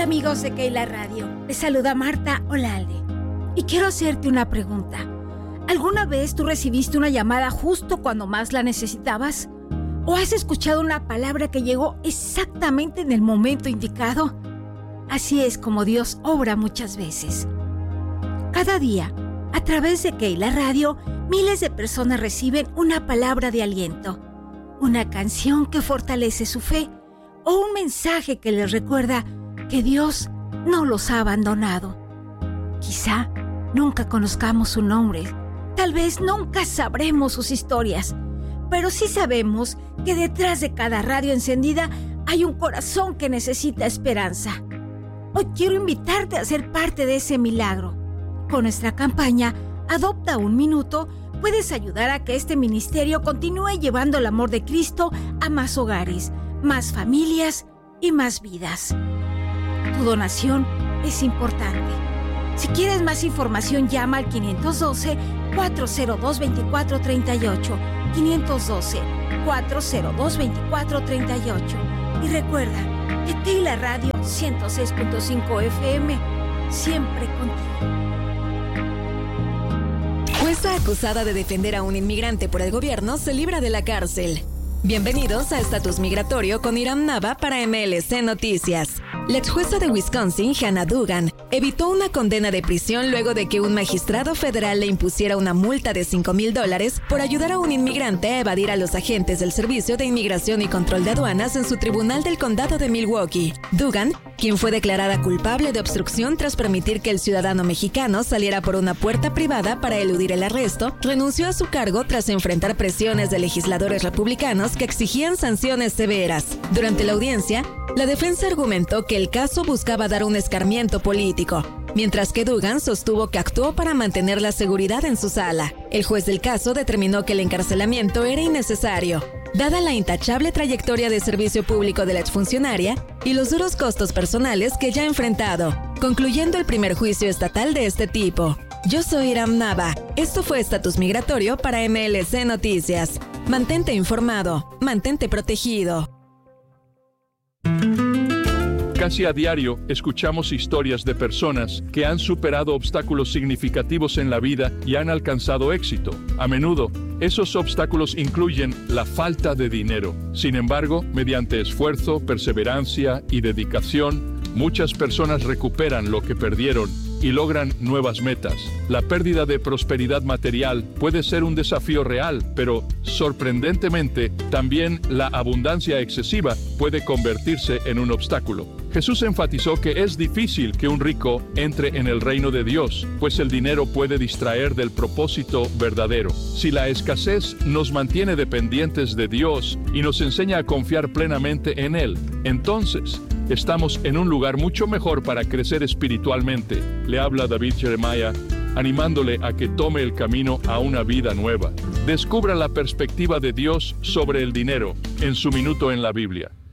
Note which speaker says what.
Speaker 1: Hola amigos de Keila Radio, les saluda Marta Olalde y quiero hacerte una pregunta. ¿Alguna vez tú recibiste una llamada justo cuando más la necesitabas? ¿O has escuchado una palabra que llegó exactamente en el momento indicado? Así es como Dios obra muchas veces. Cada día, a través de Keila Radio, miles de personas reciben una palabra de aliento, una canción que fortalece su fe o un mensaje que les recuerda que Dios no los ha abandonado. Quizá nunca conozcamos su nombre, tal vez nunca sabremos sus historias, pero sí sabemos que detrás de cada radio encendida hay un corazón que necesita esperanza. Hoy quiero invitarte a ser parte de ese milagro. Con nuestra campaña Adopta un Minuto, puedes ayudar a que este ministerio continúe llevando el amor de Cristo a más hogares, más familias y más vidas. Tu donación es importante. Si quieres más información, llama al 512-402-2438, 512-402-2438. Y recuerda que Keila Radio 106.5 FM, siempre contigo.
Speaker 2: Jueza acusada de defender a un inmigrante por el gobierno se libra de la cárcel. Bienvenidos a Estatus Migratorio con Iram Nava para MLC Noticias. La exjueza de Wisconsin, Hannah Duggan, evitó una condena de prisión luego de que un magistrado federal le impusiera una multa de $5,000 por ayudar a un inmigrante a evadir a los agentes del Servicio de Inmigración y Control de Aduanas en su tribunal del condado de Milwaukee. Duggan, quien fue declarada culpable de obstrucción tras permitir que el ciudadano mexicano saliera por una puerta privada para eludir el arresto, renunció a su cargo tras enfrentar presiones de legisladores republicanos que exigían sanciones severas. Durante la audiencia, la defensa argumentó que el caso buscaba dar un escarmiento político, mientras que Duggan sostuvo que actuó para mantener la seguridad en su sala. El juez del caso determinó que el encarcelamiento era innecesario, dada la intachable trayectoria de servicio público de la exfuncionaria y los duros costos personales que ya ha enfrentado, concluyendo el primer juicio estatal de este tipo. Yo soy Iram Nava. Esto fue Estatus Migratorio para MLC Noticias. Mantente informado, mantente protegido.
Speaker 3: Casi a diario escuchamos historias de personas que han superado obstáculos significativos en la vida y han alcanzado éxito. A menudo, esos obstáculos incluyen la falta de dinero. Sin embargo, mediante esfuerzo, perseverancia y dedicación, muchas personas recuperan lo que perdieron y logran nuevas metas. La pérdida de prosperidad material puede ser un desafío real, pero sorprendentemente, también la abundancia excesiva puede convertirse en un obstáculo. Jesús enfatizó que es difícil que un rico entre en el reino de Dios, pues el dinero puede distraer del propósito verdadero. Si la escasez nos mantiene dependientes de Dios y nos enseña a confiar plenamente en Él, entonces estamos en un lugar mucho mejor para crecer espiritualmente. Le habla David Jeremiah, animándole a que tome el camino a una vida nueva. Descubra la perspectiva de Dios sobre el dinero en su minuto en la Biblia.